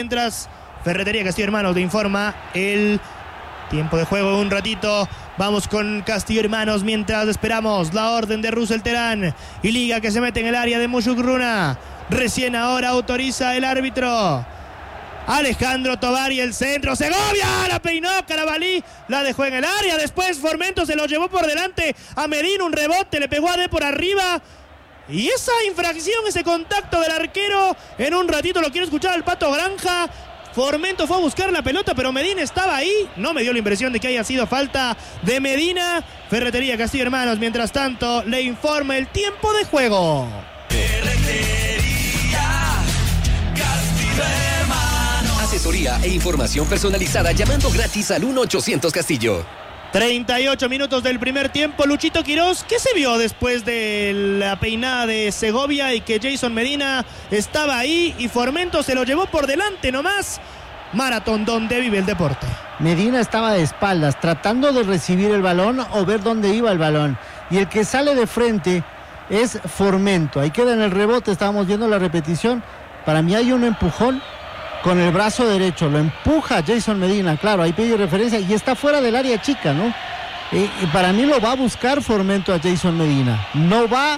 Mientras Ferretería Castillo Hermanos te informa el tiempo de juego un ratito. Vamos con Castillo Hermanos mientras esperamos la orden de Russell Terán y Liga que se mete en el área de Musugruna. Recién ahora autoriza el árbitro Alejandro Tovar y el centro. Segovia la peinó Carabalí, la dejó en el área. Después Formento se lo llevó por delante a Medina. Un rebote, le pegó a D por arriba. Y esa infracción, ese contacto del arquero, en un ratito lo quiere escuchar el Pato Granja. Formento fue a buscar la pelota, pero Medina estaba ahí. No me dio la impresión de que haya sido falta de Medina. Ferretería Castillo Hermanos, mientras tanto, le informa el tiempo de juego. Ferretería Castillo Hermanos. Asesoría e información personalizada llamando gratis al 1-800 Castillo. 38 minutos del primer tiempo. Luchito Quiroz, ¿qué se vio después de la peinada de Segovia y que Jason Medina estaba ahí y Formento se lo llevó por delante nomás? Maratón donde vive el deporte. Medina estaba de espaldas tratando de recibir el balón o ver dónde iba el balón, y el que sale de frente es Formento. Ahí queda en el rebote, estábamos viendo la repetición. Para mí hay un empujón con el brazo derecho, lo empuja Jason Medina, claro, ahí pide referencia y está fuera del área chica, ¿no? Y para mí lo va a buscar Formento a Jason Medina, no va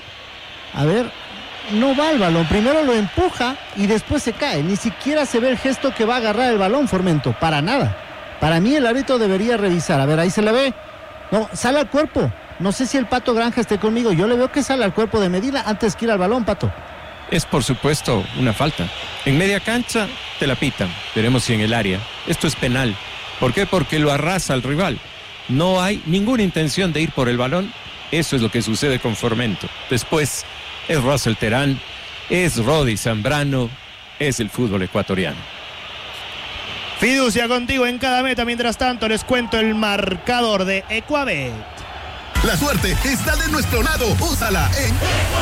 al balón, primero lo empuja y después se cae, ni siquiera se ve el gesto que va a agarrar el balón Formento, para nada. Para mí el árbitro debería revisar, a ver, ahí se la ve, no, sale al cuerpo, no sé si el Pato Granja esté conmigo, yo le veo que sale al cuerpo de Medina antes que ir al balón, Pato. Es por supuesto una falta. En media cancha te la pitan. Veremos si en el área. Esto es penal. ¿Por qué? Porque lo arrasa al rival. No hay ninguna intención de ir por el balón. Eso es lo que sucede con Formento. Después es Russell Terán, es Rodi Zambrano, es el fútbol ecuatoriano. Fiducia contigo en cada meta. Mientras tanto les cuento el marcador de Ecuabet. La suerte está de nuestro lado. Úsala en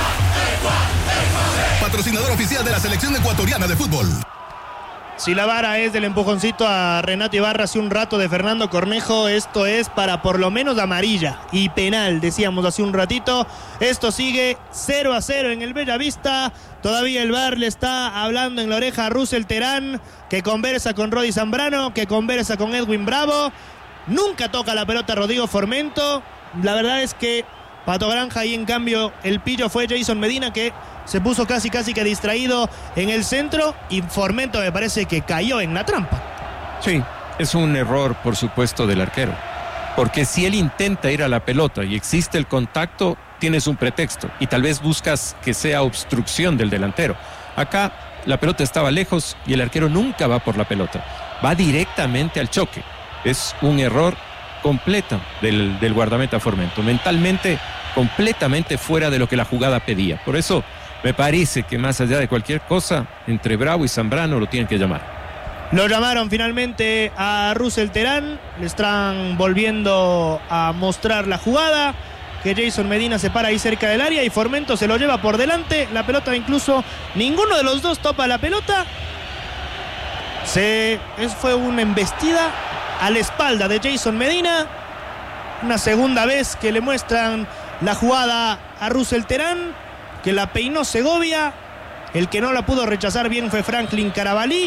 patrocinador oficial de la selección ecuatoriana de fútbol. Si la vara es del empujoncito a Renato Ibarra hace un rato de Fernando Cornejo, esto es para por lo menos amarilla y penal, decíamos hace un ratito. Esto sigue 0-0 en el Bellavista. Todavía el VAR le está hablando en la oreja a Russell Terán, que conversa con Rodi Zambrano, que conversa con Edwin Bravo. Nunca toca la pelota Rodrigo Formento. La verdad es que Pato Granja y en cambio el pillo fue Jason Medina, que se puso casi que distraído en el centro, y Formento me parece que cayó en la trampa. Sí, es un error por supuesto del arquero, porque si él intenta ir a la pelota y existe el contacto, tienes un pretexto y tal vez buscas que sea obstrucción del delantero. Acá la pelota estaba lejos y el arquero nunca va por la pelota, va directamente al choque. Es un error completo del guardameta Formento, mentalmente completamente fuera de lo que la jugada pedía. Por eso me parece que más allá de cualquier cosa, entre Bravo y Zambrano lo tienen que llamar. Lo llamaron finalmente a Russell Terán, le están volviendo a mostrar la jugada, que Jason Medina se para ahí cerca del área y Formento se lo lleva por delante, la pelota incluso, ninguno de los dos topa la pelota. Fue una embestida a la espalda de Jason Medina. Una segunda vez que le muestran la jugada a Russell Terán, que la peinó Segovia. El que no la pudo rechazar bien fue Franklin Carabalí.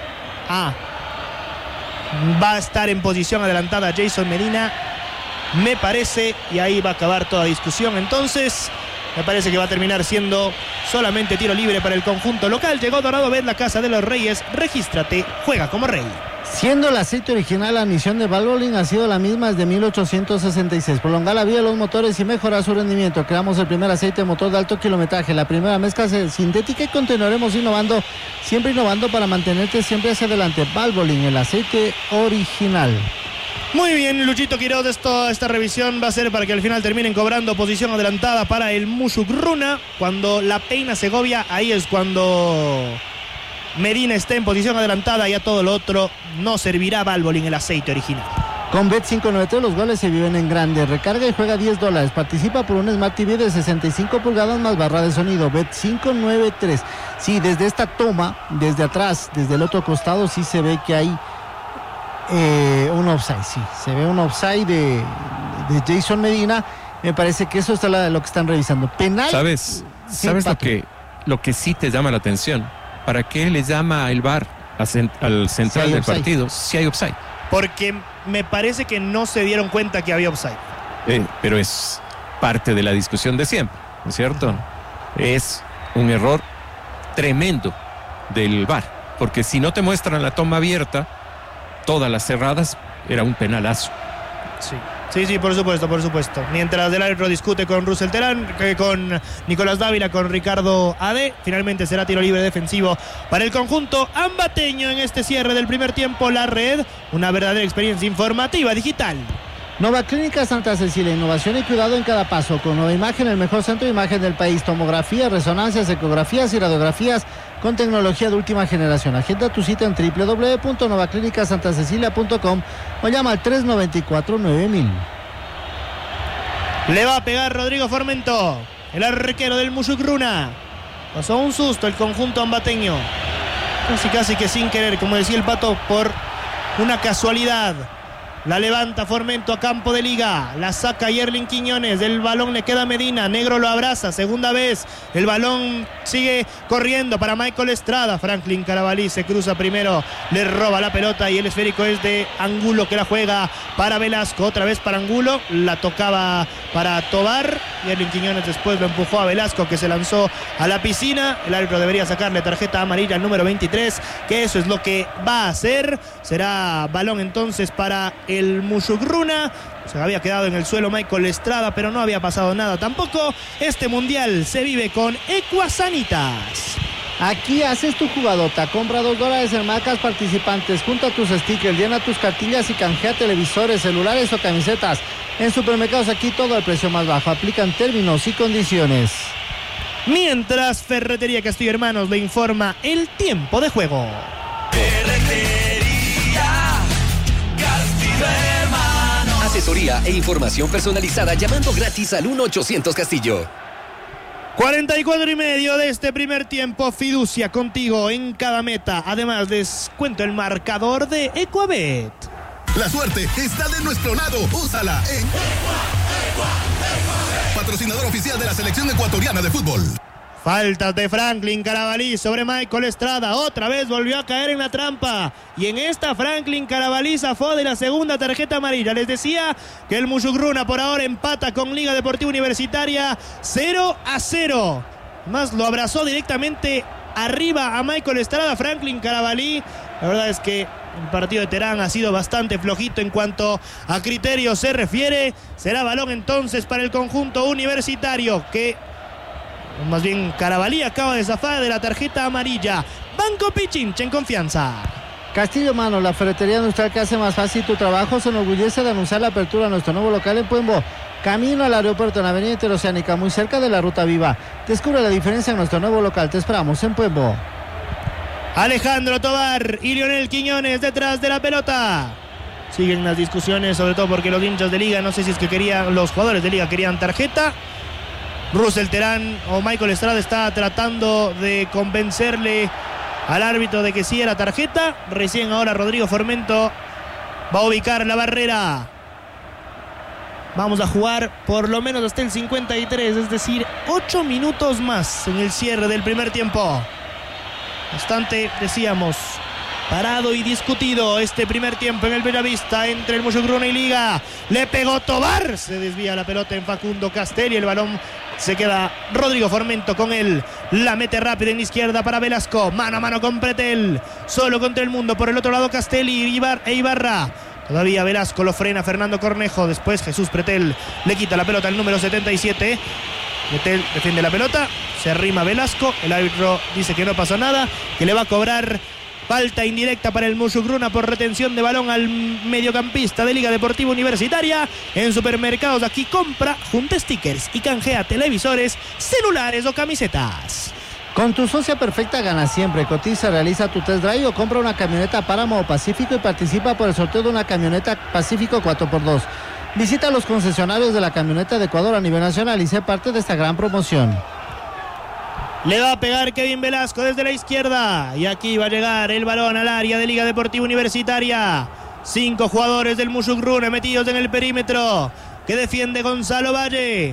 Va a estar en posición adelantada Jason Medina, me parece, y ahí va a acabar toda discusión. Entonces me parece que va a terminar siendo solamente tiro libre para el conjunto local. Llegó Dorado Bet, la casa de los reyes. Regístrate, juega como rey. Siendo el aceite original, la misión de Valvoline ha sido la misma desde 1866. Prolongar la vida de los motores y mejorar su rendimiento. Creamos el primer aceite de motor de alto kilometraje, la primera mezcla sintética, y continuaremos innovando, siempre innovando para mantenerte siempre hacia adelante. Valvoline, el aceite original. Muy bien, Luchito Quiroz, esta revisión va a ser para que al final terminen cobrando posición adelantada para el Musugruna. Cuando la peina Segovia, ahí es cuando Medina está en posición adelantada, y a todo lo otro no servirá Valvoline, el aceite original. Con Bet593 los goles se viven en grande. Recarga y juega $10. Participa por un Smart TV de 65 pulgadas más barra de sonido. Bet593. Sí, desde esta toma, desde atrás, desde el otro costado, sí se ve que hay un offside. Sí, se ve un offside de Jason Medina. Me parece que eso es lo que están revisando. Penal. ¿Sabes lo que sí te llama la atención? ¿Para qué le llama el VAR al central Sí hay del offside. partido si hay offside. Porque me parece que no se dieron cuenta que había offside. Pero es parte de la discusión de siempre, ¿no es cierto? Es un error tremendo del VAR, porque si no te muestran la toma abierta, todas las cerradas, era un penalazo. Sí, por supuesto. Mientras el árbitro discute con Russell Terán, con Nicolás Dávila, con Ricardo Ade, finalmente será tiro libre defensivo para el conjunto ambateño en este cierre del primer tiempo. La Red, una verdadera experiencia informativa digital. Nova Clínica Santa Cecilia, innovación y cuidado en cada paso. Con Nueva Imagen, el mejor centro de imagen del país. Tomografías, resonancias, ecografías y radiografías con tecnología de última generación. Agenda tu cita en www.novaclínicasantacecilia.com o llama al 394-9000. Le va a pegar Rodrigo Formento, el arquero del Musukruna. Pasó un susto el conjunto ambateño. Casi que sin querer, como decía el Pato, por una casualidad. La levanta Formento a campo de Liga. La saca Yerlin Quiñones. El balón le queda a Medina. Negro lo abraza. Segunda vez. El balón sigue corriendo para Michael Estrada. Franklin Carabalí se cruza primero. Le roba la pelota y el esférico es de Angulo, que la juega para Velasco. Otra vez para Angulo. La tocaba para Tobar. Yerlin Quiñones después lo empujó a Velasco, que se lanzó a la piscina. El árbitro debería sacarle tarjeta amarilla al número 23, que eso es lo que va a hacer. Será balón entonces para el Musukruna. Se había quedado en el suelo Michael Estrada, pero no había pasado nada tampoco. Este mundial se vive con Equasanitas. Aquí haces tu jugadota, compra $2 en marcas participantes, junta tus stickers, llena tus cartillas y canjea televisores, celulares o camisetas. En Supermercados Aquí todo al precio más bajo, aplican términos y condiciones. Mientras Ferretería Castillo Hermanos le informa el tiempo de juego. Asesoría e información personalizada llamando gratis al 1-800 Castillo. 44:30 de este primer tiempo. Fiducia contigo en cada meta. Además, les cuento el marcador de Equabet. La suerte está de nuestro lado. Úsala en patrocinador oficial de la selección ecuatoriana de fútbol. Faltas de Franklin Carabalí sobre Michael Estrada. Otra vez volvió a caer en la trampa. Y en esta Franklin Carabalí zafó de la segunda tarjeta amarilla. Les decía que el Musukruna por ahora empata con Liga Deportiva Universitaria 0-0. Más lo abrazó directamente arriba a Michael Estrada, Franklin Carabalí. La verdad es que el partido de Terán ha sido bastante flojito en cuanto a criterio se refiere. Será balón entonces para el conjunto universitario, que más bien Carabalí acaba de zafar de la tarjeta amarilla. Banco Pichincha en confianza. Castillo Mano, la ferretería industrial que hace más fácil tu trabajo, se enorgullece de anunciar la apertura de nuestro nuevo local en Puembo, camino al aeropuerto en la avenida Interoceánica, muy cerca de la Ruta Viva. Descubre la diferencia en nuestro nuevo local. Te esperamos en Puembo. Alejandro Tobar y Lionel Quiñones detrás de la pelota. Siguen las discusiones, sobre todo porque los hinchas de Liga, no sé si es que los jugadores de Liga querían tarjeta. Russell Terán o Michael Estrada está tratando de convencerle al árbitro de que sí era tarjeta. Recién ahora Rodrigo Formento va a ubicar la barrera. Vamos a jugar por lo menos hasta el 53, es decir, 8 minutos más en el cierre del primer tiempo. Bastante, decíamos, parado y discutido este primer tiempo en el Bellavista entre el Musukruna y Liga. Le pegó Tobar, se desvía la pelota en Facundo Castelli, el balón se queda Rodrigo Formento con él. La mete rápida en la izquierda para Velasco. Mano a mano con Pretel. Solo contra el mundo. Por el otro lado Castelli e Ibarra. Todavía Velasco lo frena Fernando Cornejo. Después Jesús Pretel le quita la pelota al número 77. Pretel defiende la pelota. Se arrima Velasco. El árbitro dice que no pasó nada, que le va a cobrar falta indirecta para el Musukruna por retención de balón al mediocampista de Liga Deportiva Universitaria. En Supermercados Aquí compra, junta stickers y canjea televisores, celulares o camisetas. Con tu socia perfecta gana siempre. Cotiza, realiza tu test drive o compra una camioneta Páramo o Pacífico y participa por el sorteo de una camioneta Pacífico 4x2. Visita los concesionarios de la camioneta de Ecuador a nivel nacional y sé parte de esta gran promoción. Le va a pegar Kevin Velasco desde la izquierda. Y aquí va a llegar el balón al área de Liga Deportiva Universitaria. 5 jugadores del Musukruna metidos en el perímetro. Que defiende Gonzalo Valle.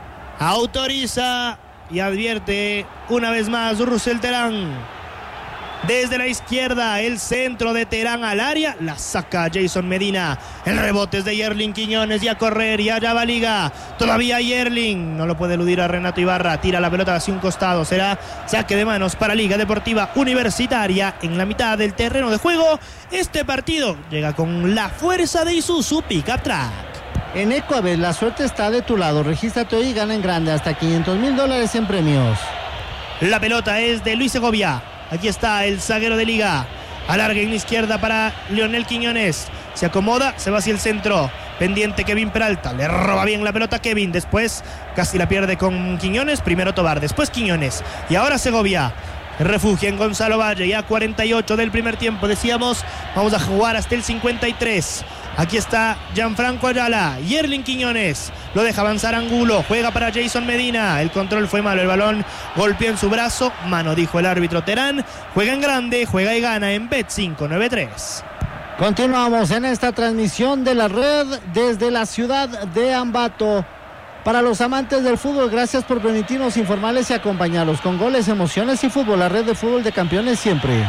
Autoriza y advierte una vez más Russell Terán. Desde la izquierda, el centro de Terán al área. La saca Jason Medina. El rebote es de Yerling Quiñones. Y a correr, y allá va Liga. Todavía Yerling. No lo puede eludir a Renato Ibarra. Tira la pelota hacia un costado. Será saque de manos para Liga Deportiva Universitaria. En la mitad del terreno de juego. Este partido llega con la fuerza de Isuzu Pickup Track. En Ecuador, la suerte está de tu lado. Regístrate hoy y gana en grande hasta $500,000 en premios. La pelota es de Luis Segovia. Aquí está el zaguero de Liga. Alarga en la izquierda para Leonel Quiñones. Se acomoda, se va hacia el centro. Pendiente Kevin Peralta. Le roba bien la pelota a Kevin. Después casi la pierde con Quiñones. Primero Tobar, después Quiñones. Y ahora Segovia. Refugia en Gonzalo Valle. Ya 48 del primer tiempo. Decíamos, vamos a jugar hasta el 53. Aquí está Gianfranco Ayala. Yerling Quiñones. Lo deja avanzar Angulo. Juega para Jason Medina. El control fue malo. El balón golpeó en su brazo. Mano, dijo el árbitro Terán. Juega en grande. Juega y gana en Bet593. Continuamos en esta transmisión de la red desde la ciudad de Ambato. Para los amantes del fútbol, gracias por permitirnos informarles y acompañarlos con goles, emociones y fútbol. La red de fútbol de campeones siempre.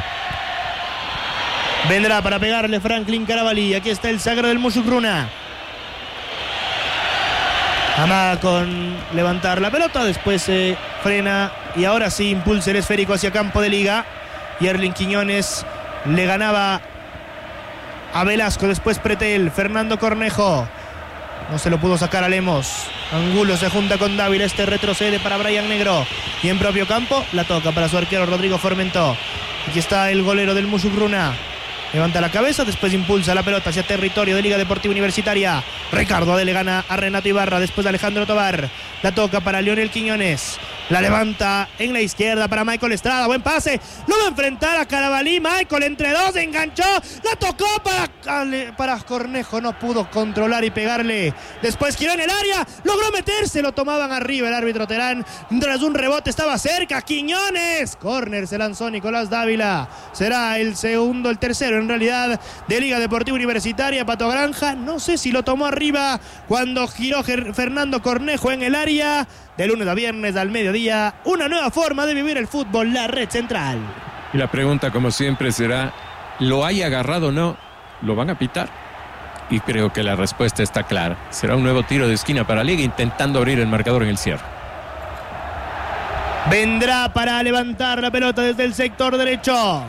Vendrá para pegarle Franklin Carabalí. Aquí está el sagro del Mushukruna. Amaga con levantar la pelota. Después se frena y ahora sí impulsa el esférico hacia campo de Liga. Yerling Quiñones le ganaba a Velasco. Después Pretel. Fernando Cornejo. No se lo pudo sacar a Lemos. Angulo se junta con Dávila. Este retrocede para Brian Negro. Y en propio campo la toca para su arquero Rodrigo Formentó. Aquí está el golero del Mushukruna. Levanta la cabeza, después impulsa la pelota hacia territorio de Liga Deportiva Universitaria. Ricardo Ade le gana a Renato Ibarra, después de Alejandro Tobar. La toca para Leonel Quiñones. La levanta en la izquierda para Michael Estrada. Buen pase. Lo va a enfrentar a Carabalí. Michael entre dos, enganchó. La tocó para Cornejo. No pudo controlar y pegarle. Después giró en el área. Logró meterse. Lo tomaban arriba el árbitro Terán. Tras un rebote estaba cerca. Quiñones. Córner se lanzó Nicolás Dávila. Será el tercero en realidad de Liga Deportiva Universitaria. Pato Granja. No sé si lo tomó arriba cuando giró Fernando Cornejo en el área. De lunes a viernes al mediodía, una nueva forma de vivir el fútbol, la red central. Y la pregunta, como siempre, será, ¿lo haya agarrado o no? ¿Lo van a pitar? Y creo que la respuesta está clara. Será un nuevo tiro de esquina para Liga, intentando abrir el marcador en el cierre. Vendrá para levantar la pelota desde el sector derecho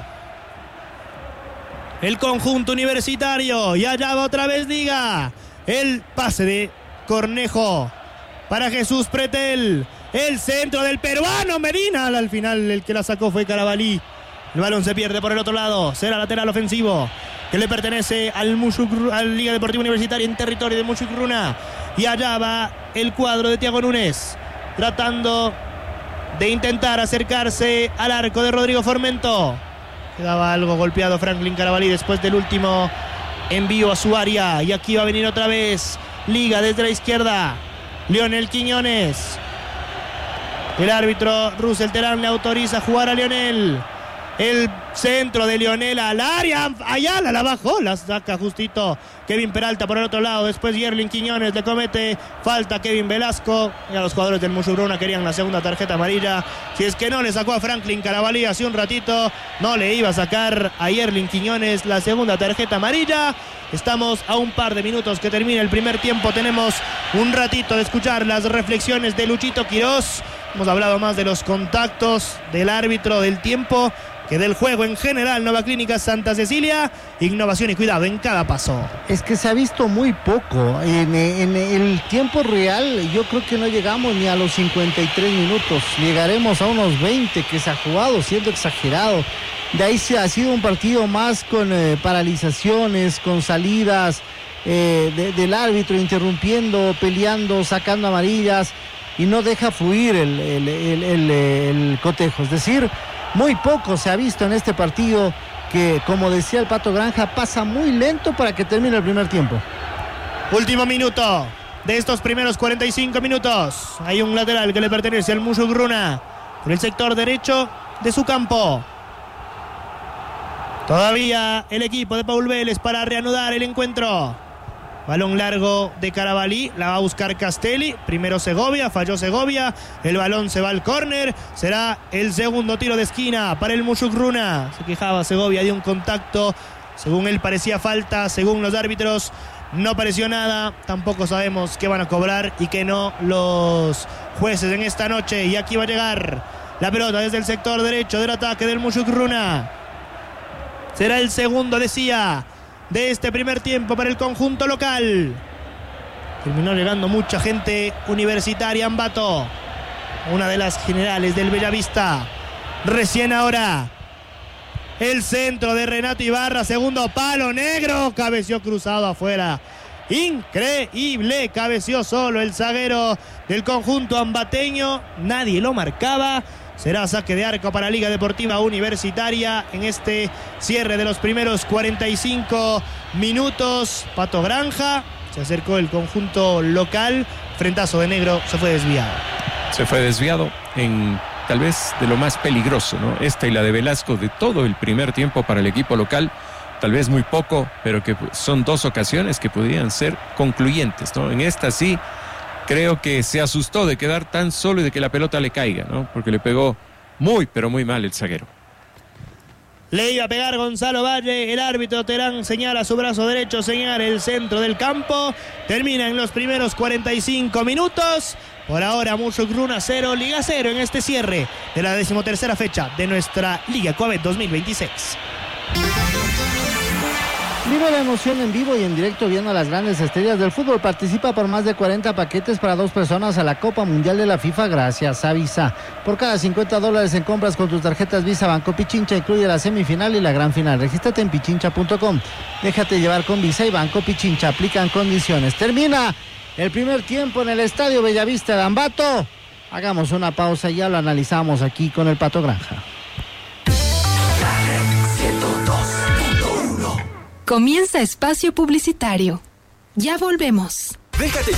el conjunto universitario. Y allá va otra vez Liga. El pase de Cornejo para Jesús Pretel. El centro del peruano Medina. Al final el que la sacó fue Carabalí. El balón se pierde por el otro lado. Será lateral ofensivo que le pertenece al Liga Deportiva Universitaria en territorio de Mushukruna. Y allá va el cuadro de Thiago Núñez, tratando de intentar acercarse al arco de Rodrigo Formentó. Quedaba algo golpeado Franklin Carabalí después del último envío a su área. Y aquí va a venir otra vez Liga desde la izquierda. Leonel Quiñones. El árbitro Russell Terán le autoriza jugar a Leonel. El centro de Leonel al área. Ayala la bajó, la saca justito Kevin Peralta por el otro lado. Después Yerling Quiñones le comete falta a Kevin Velasco. Ya los jugadores del Mushukruna querían la segunda tarjeta amarilla. Si es que no le sacó a Franklin Carabalí hace un ratito, no le iba a sacar a Yerling Quiñones la segunda tarjeta amarilla. Estamos a un par de minutos que termine el primer tiempo. Tenemos un ratito de escuchar las reflexiones de Luchito Quirós. Hemos hablado más de los contactos, del árbitro, del tiempo, que del juego en general. Nueva Clínica Santa Cecilia. Innovación y cuidado en cada paso. Es que se ha visto muy poco. En el tiempo real yo creo que no llegamos ni a los 53 minutos. Llegaremos a unos 20 que se ha jugado, siendo exagerado. De ahí se ha sido un partido más con paralizaciones, con salidas del árbitro, interrumpiendo, peleando, sacando amarillas, y no deja fluir el cotejo. Es decir, muy poco se ha visto en este partido, que, como decía el Pato Granja, pasa muy lento para que termine el primer tiempo. Último minuto de estos primeros 45 minutos. Hay un lateral que le pertenece al Mushukruna por el sector derecho de su campo. Todavía el equipo de Paul Vélez para reanudar el encuentro. Balón largo de Carabalí, la va a buscar Castelli. Primero Segovia, falló Segovia. El balón se va al córner. Será el segundo tiro de esquina para el Mushuk-Runa. Se quejaba Segovia de un contacto. Según él parecía falta, según los árbitros no pareció nada. Tampoco sabemos qué van a cobrar y qué no los jueces en esta noche. Y aquí va a llegar la pelota desde el sector derecho del ataque del Mushuk-Runa. Será el segundo, decía, de este primer tiempo para el conjunto local. Terminó llegando mucha gente universitaria. Ambato, una de las generales del Bellavista. Recién ahora el centro de Renato Ibarra, segundo palo, negro, cabeció cruzado afuera. Increíble, cabeció solo el zaguero del conjunto ambateño. Nadie lo marcaba. Será saque de arco para Liga Deportiva Universitaria en este cierre de los primeros 45 minutos. Pato Granja, se acercó el conjunto local. Frentazo de negro, se fue desviado. Se fue desviado en tal vez de lo más peligroso, ¿no? Esta y la de Velasco de todo el primer tiempo para el equipo local. Tal vez muy poco, pero que son dos ocasiones que podrían ser concluyentes, ¿no? En esta sí, creo que se asustó de quedar tan solo y de que la pelota le caiga, ¿no? Porque le pegó muy, pero muy mal el zaguero. Le iba a pegar Gonzalo Valle, el árbitro Terán señala su brazo derecho, señala el centro del campo. Termina en los primeros 45 minutos. Por ahora Mushuk-Runa 0, Liga 0 en este cierre de la 13ª fecha de nuestra Liga Coabet 2026. Vive la emoción en vivo y en directo viendo a las grandes estrellas del fútbol. Participa por más de 40 paquetes para 2 personas a la Copa Mundial de la FIFA gracias a Visa. Por cada $50 en compras con tus tarjetas Visa Banco Pichincha incluye la semifinal y la gran final. Regístrate en pichincha.com. Déjate llevar con Visa y Banco Pichincha. Aplican condiciones. Termina el primer tiempo en el Estadio Bellavista de Ambato. Hagamos una pausa y ya lo analizamos aquí con el Pato Granja. Comienza espacio publicitario. Ya volvemos. Déjate